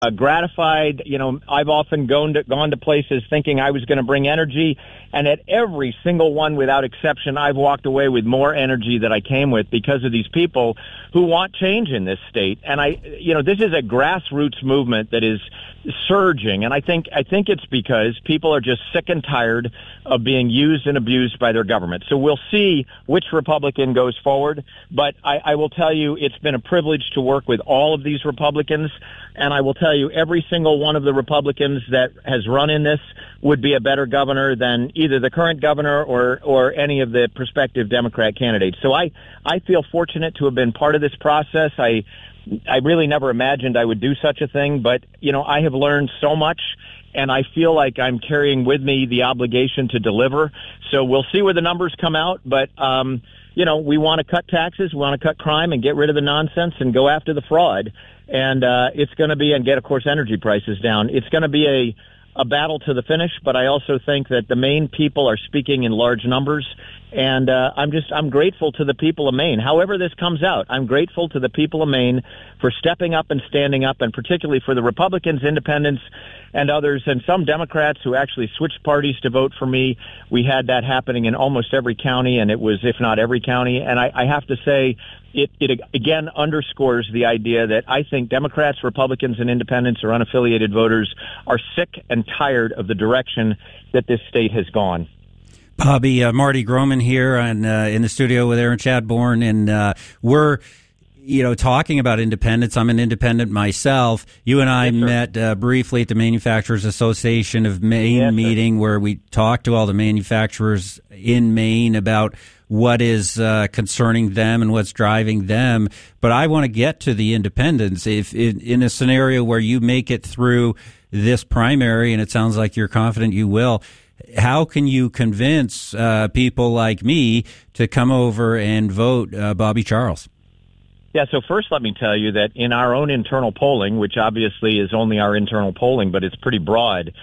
gratified. I've often gone to places thinking I was going to bring energy, and at every single one, without exception, I've walked away with more energy that I came with because of these people who want change in this state. And this is a grassroots movement that is surging, and I think it's because people are just sick and tired of being used and abused by their government. So we'll see which Republican goes forward, but I will tell you it's been a privilege to work with all of these Republicans, and I will tell you every single one of the Republicans that has run in this would be a better governor than either the current governor or any of the prospective Democrat candidates. So I feel fortunate to have been part of this process. I really never imagined I would do such a thing, but, I have learned so much, and I feel like I'm carrying with me the obligation to deliver. So we'll see where the numbers come out, but, we want to cut taxes, we want to cut crime and get rid of the nonsense and go after the fraud. And it's going to be, and get, of course, energy prices down. It's going to be a battle to the finish, but I also think that the Maine people are speaking in large numbers, and I'm grateful to the people of Maine. However this comes out, I'm grateful to the people of Maine for stepping up and standing up, and particularly for the Republicans, independents, and others, and some Democrats who actually switched parties to vote for me. We had that happening in almost every county, and it was, if not every county, and I have to say, it again underscores the idea that I think Democrats, Republicans, and independents or unaffiliated voters are sick and tired of the direction that this state has gone. Bobby, Marty Groman here in the studio with Aaron Chadbourne, and we're talking about independence. I'm an independent myself. You and I met briefly at the Manufacturers Association of Maine meeting where we talked to all the manufacturers in Maine about what is concerning them and what's driving them. But I want to get to the independents. If in a scenario where you make it through this primary, and it sounds like you're confident you will, how can you convince people like me to come over and vote Bobby Charles? Yeah, so first let me tell you that in our own internal polling, which obviously is only our internal polling, but it's pretty broad,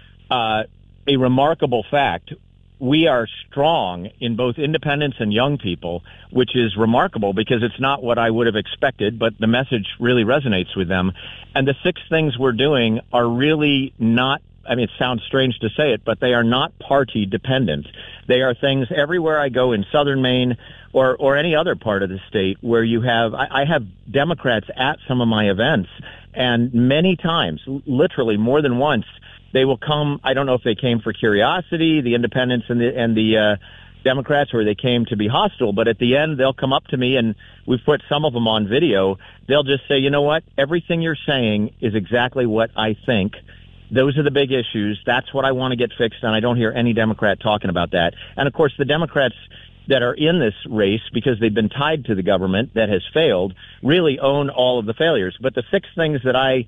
a remarkable fact, we are strong in both independents and young people, which is remarkable because it's not what I would have expected, but the message really resonates with them. And the 6 things we're doing are really not, it sounds strange to say it, but they are not party dependent. They are things everywhere I go in southern Maine or any other part of the state where you have, I have Democrats at some of my events, and many times, literally more than once, they will come. I don't know if they came for curiosity, the independents and the Democrats, or they came to be hostile, but at the end they'll come up to me, and we've put some of them on video. They'll just say, you know what, everything you're saying is exactly what I think. Those are the big issues. That's what I want to get fixed, and I don't hear any Democrat talking about that. And, of course, the Democrats that are in this race, because they've been tied to the government that has failed, really own all of the failures. But the 6 things that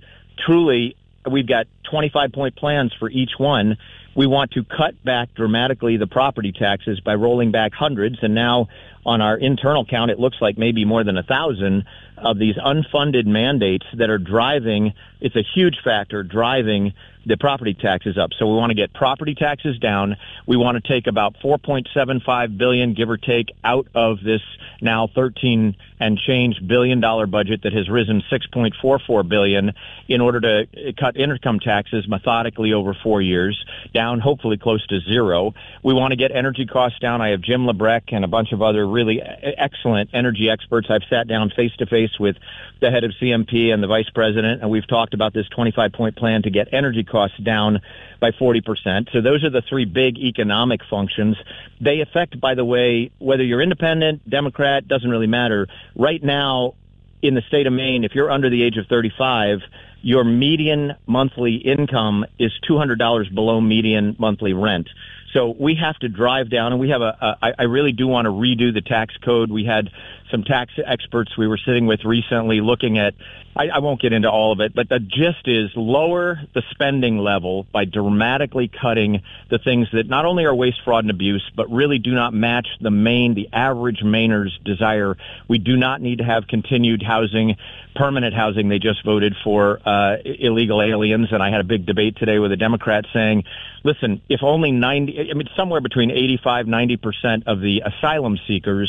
we've got 25-point plans for each one. We want to cut back dramatically the property taxes by rolling back hundreds, and now on our internal count, it looks like maybe more than 1,000 of these unfunded mandates that are driving, it's a huge factor, driving the property taxes up. So we want to get property taxes down. We want to take about $4.75 billion, give or take, out of this now $13 and change billion budget that has risen $6.44 billion in order to cut income taxes methodically over 4 years, down hopefully close to zero. We want to get energy costs down. I have Jim Lebrecht and a bunch of other really excellent energy experts. I've sat down face-to-face with the head of CMP and the vice president, and we've talked about this 25-point plan to get energy costs down by 40%. So those are the 3 big economic functions. They affect, by the way, whether you're independent, Democrat, doesn't really matter. Right now, in the state of Maine, if you're under the age of 35, your median monthly income is $200 below median monthly rent. So we have to drive down, and we have I really do want to redo the tax code. We had some tax experts we were sitting with recently looking at, I won't get into all of it, but the gist is lower the spending level by dramatically cutting the things that not only are waste, fraud, and abuse, but really do not match the average Mainer's desire. We do not need to have continued housing, permanent housing. They just voted for illegal aliens, and I had a big debate today with a Democrat saying, listen, if only somewhere between 85-90% of the asylum seekers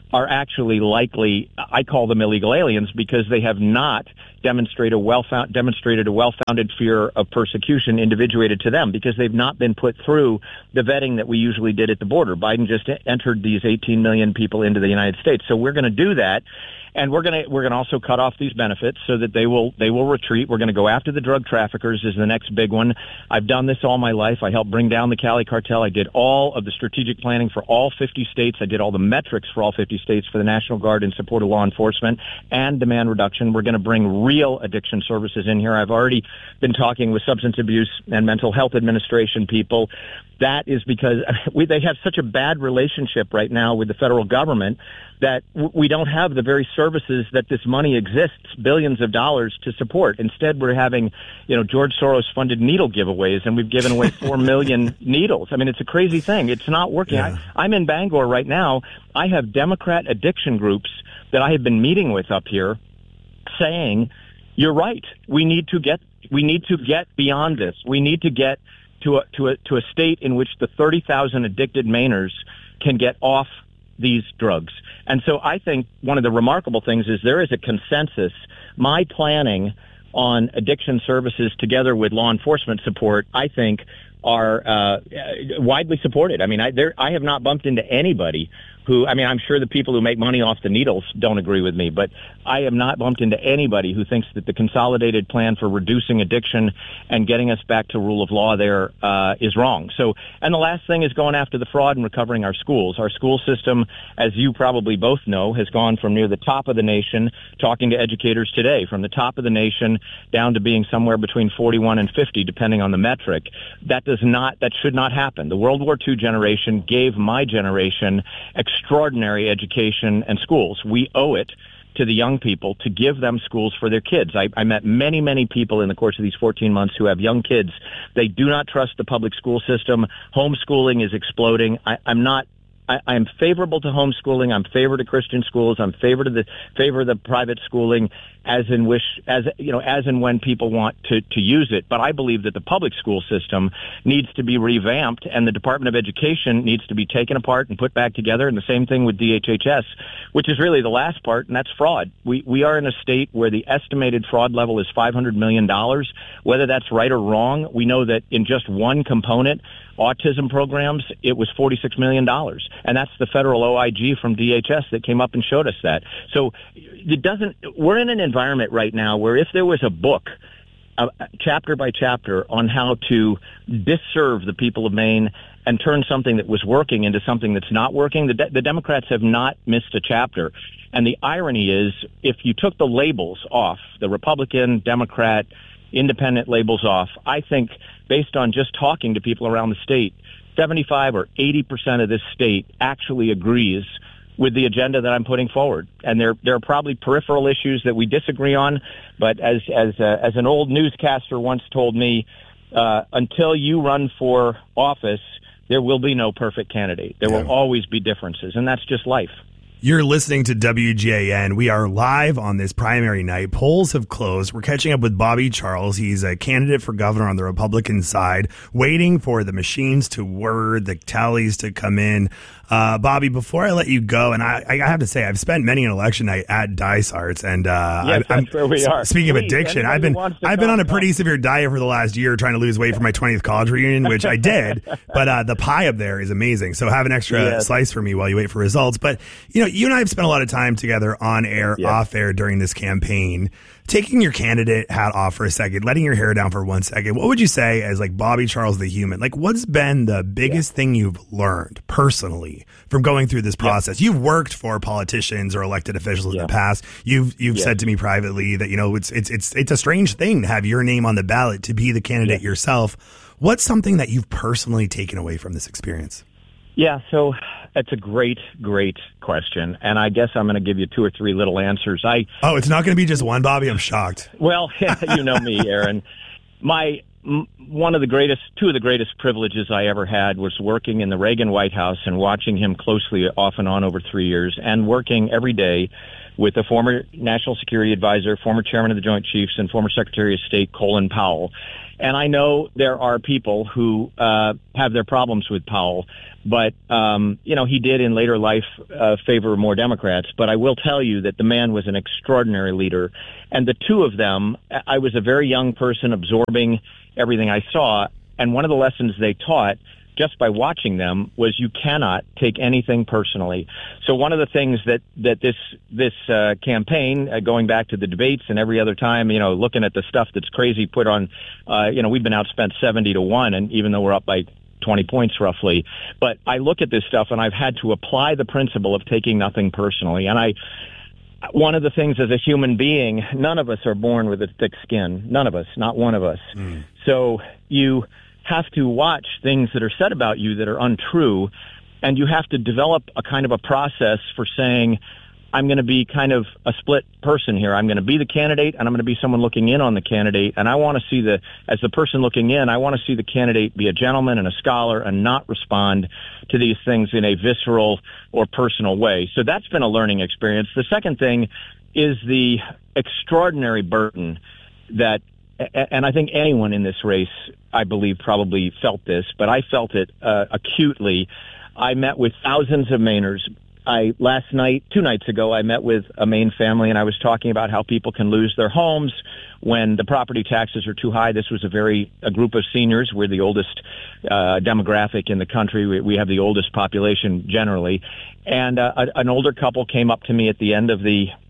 are actually likely, I call them illegal aliens, because they have not demonstrated a well-founded fear of persecution individuated to them, because they've not been put through the vetting that we usually did at the border. Biden just entered these 18 million people into the United States. So we're going to do that. And we're going to also cut off these benefits so that they will retreat. We're going to go after the drug traffickers is the next big one. I've done this all my life. I helped bring down the Cali cartel. I did all of the strategic planning for all 50 states. I did all the metrics for all 50 states for the National Guard in support of law enforcement and demand reduction. We're going to bring real addiction services in here. I've already been talking with Substance Abuse and Mental Health Administration people. That is because they have such a bad relationship right now with the federal government that we don't have the very services that this money exists, billions of dollars, to support. Instead, we're having, George Soros-funded needle giveaways, and we've given away 4 million needles. I mean, it's a crazy thing. It's not working. Yeah. I'm in Bangor right now. I have Democrat addiction groups that I have been meeting with up here saying, you're right. We need to get beyond this. We need to get to a state in which the 30,000 addicted Mainers can get off these drugs. And so I think one of the remarkable things is there is a consensus. My planning on addiction services together with law enforcement support, I think, are widely supported. I mean, I have not bumped into anybody who, I'm sure the people who make money off the needles don't agree with me, but I have not bumped into anybody who thinks that the consolidated plan for reducing addiction and getting us back to rule of law there is wrong. So, and the last thing is going after the fraud and recovering our schools. Our school system, as you probably both know, has gone from near the top of the nation, talking to educators today, from the top of the nation down to being somewhere between 41 and 50, depending on the metric. That should not happen. The World War II generation gave my generation extraordinary education and schools. We owe it to the young people to give them schools for their kids. I met many, many people in the course of these 14 months who have young kids. They do not trust the public school system. Homeschooling is exploding. I'm favorable to homeschooling. I'm favor to Christian schools. I'm favor of the private schooling as and when people want to use it. But I believe that the public school system needs to be revamped, and the Department of Education needs to be taken apart and put back together. And the same thing with DHHS, which is really the last part, and that's fraud. We are in a state where the estimated fraud level is $500 million. Whether that's right or wrong, we know that in just one component, autism programs, it was $46 million. And that's the federal OIG from DHS that came up and showed us that. So we're in an environment right now where if there was a book, chapter by chapter, on how to disserve the people of Maine and turn something that was working into something that's not working, the Democrats have not missed a chapter. And the irony is, if you took the labels off, the Republican, Democrat, independent labels off, I think based on just talking to people around the state, 75 or 80% of this state actually agrees with the agenda that I'm putting forward. And there are probably peripheral issues that we disagree on, but as an old newscaster once told me, until you run for office, there will be no perfect candidate. There will always be differences, and that's just life. You're listening to WGAN. We are live on this primary night. Polls have closed. We're catching up with Bobby Charles. He's a candidate for governor on the Republican side, waiting for the machines to whir, the tallies to come in. Bobby, before I let you go, and I have to say, I've spent many an election night at Dysart's, and that's where we are. Speaking of addiction, I've been on a pretty severe diet for the last year, trying to lose weight for my 20th college reunion, which I did. But the pie up there is amazing. So have an extra slice for me while you wait for results. But you and I have spent a lot of time together on air, off air during this campaign. Taking your candidate hat off for a second, letting your hair down for 1 second, what would you say as like Bobby Charles the human? Like, what's been the biggest thing you've learned personally from going through this process? You've worked for politicians or elected officials in the past. You've said to me privately that it's a strange thing to have your name on the ballot to be the candidate yourself. What's something that you've personally taken away from this experience? Yeah, so that's a great, great question, and I guess I'm going to give you 2 or 3 little answers. It's not going to be just one, Bobby? I'm shocked. Well, you know me, Aaron. Two of the greatest privileges I ever had was working in the Reagan White House and watching him closely off and on over 3 years, and working every day with the former National Security Advisor, former Chairman of the Joint Chiefs, and former Secretary of State Colin Powell. And I know there are people who have their problems with Powell, but, he did in later life favor more Democrats. But I will tell you that the man was an extraordinary leader. And the two of them, I was a very young person absorbing everything I saw. And one of the lessons they taught just by watching them was you cannot take anything personally. So one of the things that this campaign, going back to the debates and every other time, looking at the stuff that's crazy put on, we've been outspent 70-1, and even though we're up by 20 points roughly. But I look at this stuff and I've had to apply the principle of taking nothing personally. And one of the things as a human being, none of us are born with a thick skin. None of us, not one of us. So you have to watch things that are said about you that are untrue, and you have to develop a kind of a process for saying, I'm going to be kind of a split person here. I'm going to be the candidate, and I'm going to be someone looking in on the candidate, and I want to see as the person looking in, I want to see the candidate be a gentleman and a scholar and not respond to these things in a visceral or personal way. So that's been a learning experience. The second thing is the extraordinary burden that, and I think anyone in this race, I believe, probably felt this, but I felt it acutely. I met with thousands of Mainers. Last night, 2 nights ago, I met with a Maine family, and I was talking about how people can lose their homes when the property taxes are too high. This was a group of seniors. We're the oldest demographic in the country. We have the oldest population generally. And an older couple came up to me at the end of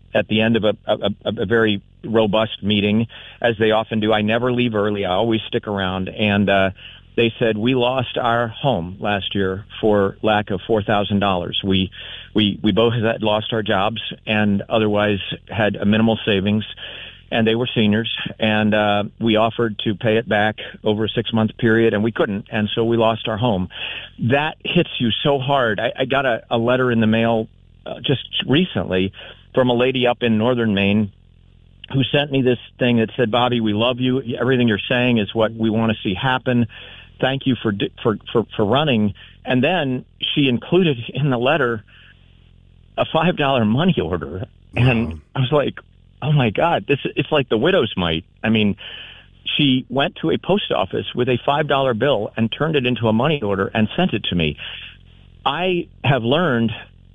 a very robust meeting, as they often do. I never leave early. I always stick around. And they said, we lost our home last year for lack of $4,000. We both had lost our jobs and otherwise had a minimal savings. And they were seniors, and we offered to pay it back over a 6-month period, and we couldn't, and so we lost our home. That hits you so hard. I got a letter in the mail just recently from a lady up in northern Maine who sent me this thing that said, Bobby, we love you. Everything you're saying is what we want to see happen. Thank you for running. And then she included in the letter a $5 money order. And I was like, oh my God, it's like the widow's mite. I mean, she went to a post office with a $5 bill and turned it into a money order and sent it to me. I have learned,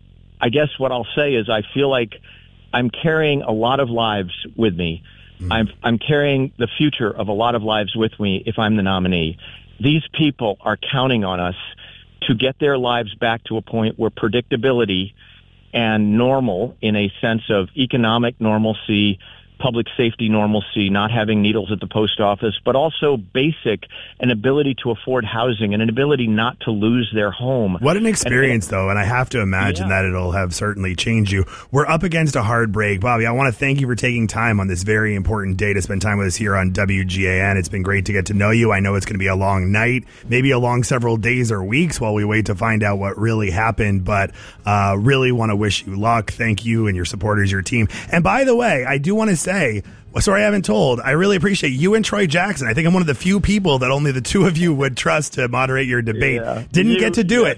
I guess what I'll say is I feel like I'm carrying a lot of lives with me. I'm carrying the future of a lot of lives with me if I'm the nominee. These people are counting on us to get their lives back to a point where predictability and normal, in a sense of economic normalcy, public safety normalcy, not having needles at the post office, but also basic, an ability to afford housing and an ability not to lose their home. What an experience, though, and I have to imagine that it'll have certainly changed you. We're up against a hard break. Bobby, I want to thank you for taking time on this very important day to spend time with us here on WGAN. It's been great to get to know you. I know it's going to be a long night, maybe a long several days or weeks while we wait to find out what really happened, but really want to wish you luck. Thank you and your supporters, your team. And by the way, I do want to say, sorry I haven't told, I really appreciate you and Troy Jackson. I think I'm one of the few people that only the two of you would trust to moderate your debate. Yeah. Didn't get to do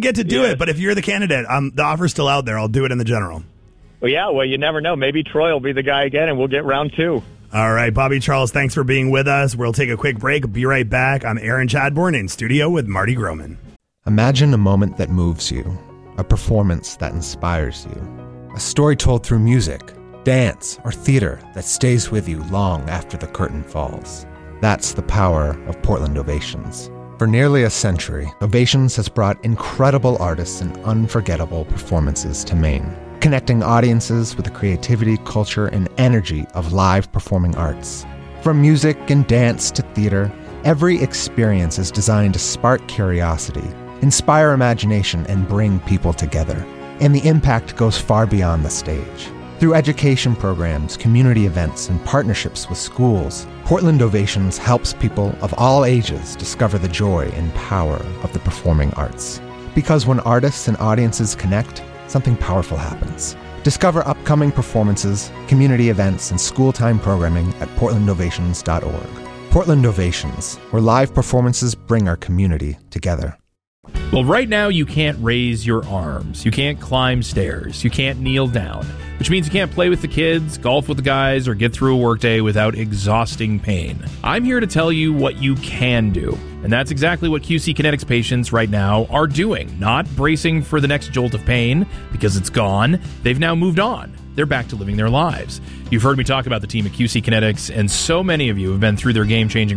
it, but if you're the candidate, the offer's still out there. I'll do it in the general. Well, you never know. Maybe Troy will be the guy again, and we'll get round 2. All right, Bobby Charles, thanks for being with us. We'll take a quick break. Be right back. I'm Aaron Chadbourne in studio with Marty Groman. Imagine a moment that moves you, a performance that inspires you, a story told through music, dance, or theater that stays with you long after the curtain falls. That's the power of Portland Ovations. For nearly a century, Ovations has brought incredible artists and unforgettable performances to Maine, connecting audiences with the creativity, culture, and energy of live performing arts. From music and dance to theater, every experience is designed to spark curiosity, inspire imagination, and bring people together. And the impact goes far beyond the stage. Through education programs, community events, and partnerships with schools, Portland Ovations helps people of all ages discover the joy and power of the performing arts. Because when artists and audiences connect, something powerful happens. Discover upcoming performances, community events, and school-time programming at portlandovations.org. Portland Ovations, where live performances bring our community together. Well, right now you can't raise your arms. You can't climb stairs. You can't kneel down. which means you can't play with the kids, golf with the guys, or get through a workday without exhausting pain. I'm here to tell you what you can do, and that's exactly what QC Kinetics patients right now are doing. Not bracing for the next jolt of pain because it's gone. They've now moved on. They're back to living their lives. You've heard me talk about the team at QC Kinetics, and so many of you have been through their game-changing